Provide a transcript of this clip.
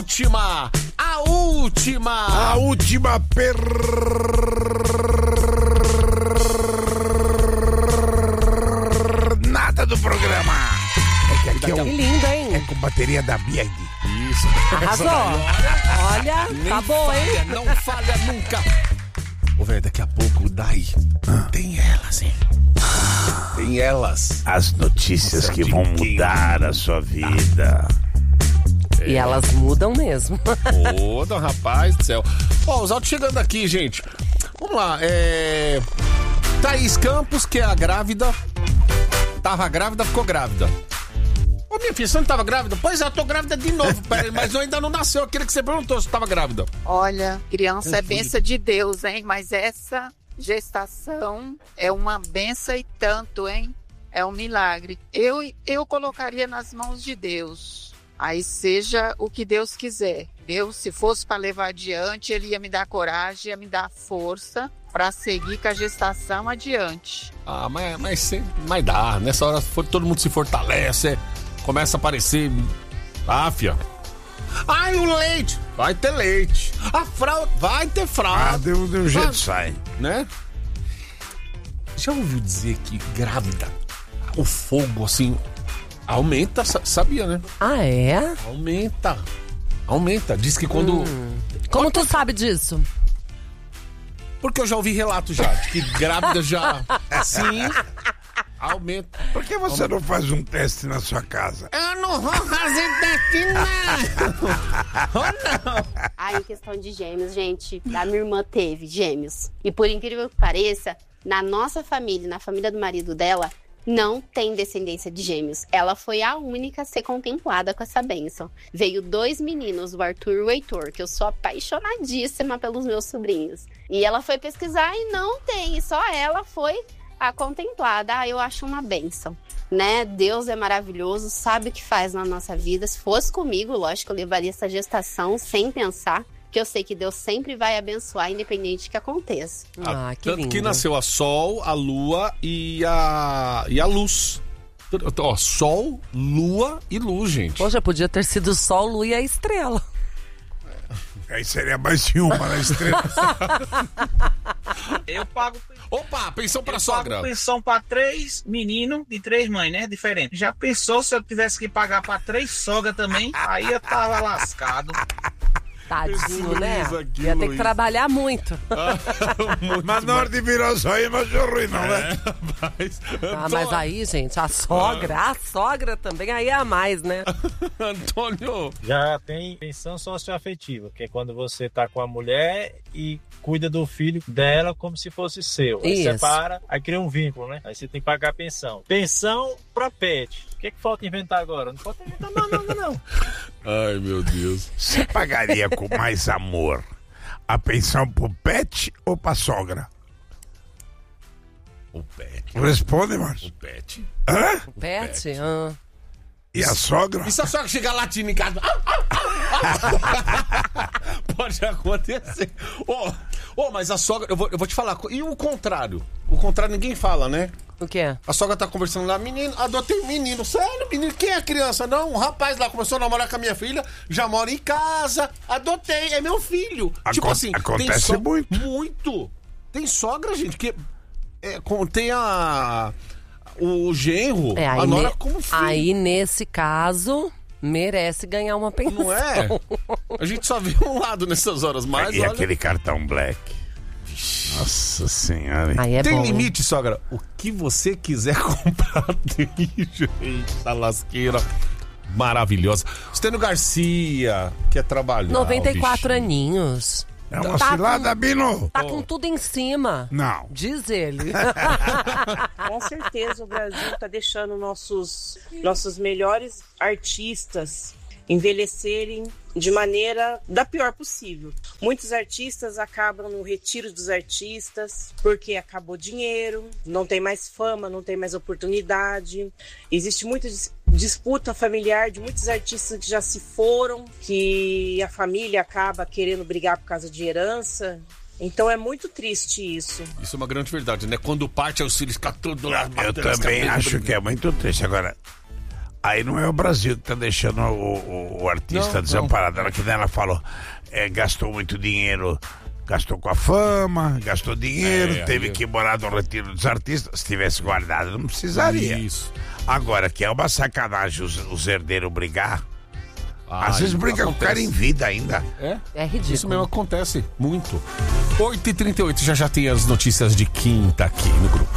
última nada do programa. É que aqui Que lindo, hein? é com bateria da BID. Isso. Arrasou. Olha, tá bom, hein? Não falha nunca. Ô, velho, daqui a pouco, Dai, tem elas, hein? Tem elas. As notícias que vão mudar a sua vida. E elas mudam mesmo. Ô, rapaz do céu. Ó, os autos chegando aqui, gente. Vamos lá, Thaís Campos, que é a grávida. Tava grávida, ficou grávida. Ô, minha filha, você não tava grávida? Pois é, eu tô grávida de novo, peraí, mas eu ainda não nasceu. Eu queria que você perguntou se eu tava grávida. Olha, criança é bênção de Deus, hein? Mas essa gestação é uma bênção e tanto, hein? É um milagre. Eu colocaria nas mãos de Deus. Aí seja o que Deus quiser. Deus, se fosse para levar adiante, Ele ia me dar coragem, ia me dar força para seguir com a gestação adiante. Ah, mas dá. Nessa hora todo mundo se fortalece, começa a aparecer. Ah, fia. Ai, o leite. Vai ter leite. A fralda. Vai ter fralda. Ah, deu jeito, sai. Né? Já ouviu dizer que grávida, o fogo, assim, aumenta, sabia, né? Ah, é? Aumenta. Diz que quando... Como tu sabe disso? Porque eu já ouvi relatos já, de que grávida já, assim, aumenta. Por que você não faz um teste na sua casa? Eu não vou fazer teste, não. Aí, questão de gêmeos, gente, a minha irmã teve gêmeos. E por incrível que pareça, na nossa família, na família do marido dela, não tem descendência de gêmeos. Ela foi a única a ser contemplada com essa bênção. Veio 2 meninos, o Arthur e o Heitor, que eu sou apaixonadíssima pelos meus sobrinhos. E ela foi pesquisar e não tem, e só ela foi a contemplada. Ah, eu acho uma bênção, né? Deus é maravilhoso, sabe o que faz na nossa vida. Se fosse comigo, lógico, eu levaria essa gestação sem pensar, que eu sei que Deus sempre vai abençoar, independente do que aconteça. Ah, que Tanto lindo. que nasceu a Sol, a Lua e a luz. Ó, Sol, Lua e Luz, gente. Poxa, podia ter sido o Sol, Lua e a estrela. Aí seria mais de uma na estrela. Eu pago... Opa, pensão pra eu sogra. pago pensão pra 3 meninos de 3 mães, né? Diferente. Já pensou se eu tivesse que pagar pra 3 sogras também? Aí eu tava lascado. Tadinho, né? Aqui, Ia ter Luiz. que trabalhar muito. Mas na hora de virar só aí, mas é ruim, não, né? Mas aí, gente, a sogra também, aí é a mais, né? Antônio. Já tem pensão socioafetiva, que é quando você tá com a mulher e cuida do filho dela como se fosse seu. Aí Isso. separa, aí cria um vínculo, né? Aí você tem que pagar a pensão. Pensão pra pet. O que falta inventar agora? Não pode inventar mais nada, não. Ai, meu Deus. Você pagaria com mais amor a pensão pro pet ou pra sogra? O pet. Responde, Márcio. O pet. Hã? Pet? E a sogra? E se a sogra chegar latindo em casa? Pode acontecer. Mas a sogra, eu vou te falar. E o contrário? O contrário ninguém fala, né? O quê? A sogra tá conversando lá, menino, adotei um menino. Sério, menino? Quem é a criança? Não, um rapaz lá começou a namorar com a minha filha, já mora em casa, adotei, é meu filho. Tipo assim, acontece muito. Muito. Tem sogra, gente, que tem o genro, a nora como filho. Aí, nesse caso, merece ganhar uma pensão. Não é? A gente só vê um lado nessas horas, mas E olha... aquele cartão black? Nossa senhora. Aí é tem bom, limite, sogra? O que você quiser comprar tem, gente. A lasqueira maravilhosa. Estênio Garcia, que é trabalhar. 94 aninhos. É uma cilada, Bino. Tá com tudo em cima. Não. Diz ele. Com certeza o Brasil está deixando nossos melhores artistas envelhecerem de maneira da pior possível. Muitos artistas acabam no retiro dos artistas porque acabou o dinheiro, não tem mais fama, não tem mais oportunidade. Existe muita disputa familiar de muitos artistas que já se foram, que a família acaba querendo brigar por causa de herança. Então é muito triste isso. Isso é uma grande verdade, né? Quando parte, os filhos ficam tudo lá. Eu também acho que é muito triste. Agora, Aí não é o Brasil que tá deixando o artista desamparado. Ela que ela falou, gastou muito dinheiro, gastou com a fama, gastou dinheiro, teve que morar no retiro dos artistas. Se tivesse guardado, não precisaria. Isso. Agora, que é uma sacanagem os herdeiros brigar. Às vezes briga com o cara em vida ainda. É ridículo. Isso mesmo acontece muito. 8h38, já tem as notícias de quinta aqui no grupo.